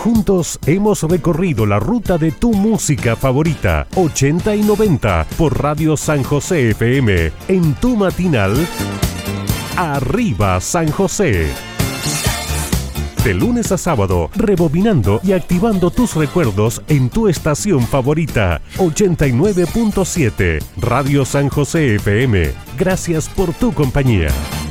Juntos hemos recorrido la ruta de tu música favorita, 80 y 90, por Radio San José FM, en tu matinal Arriba San José. De lunes a sábado, rebobinando y activando tus recuerdos en tu estación favorita, 89.7, Radio San José FM. Gracias por tu compañía.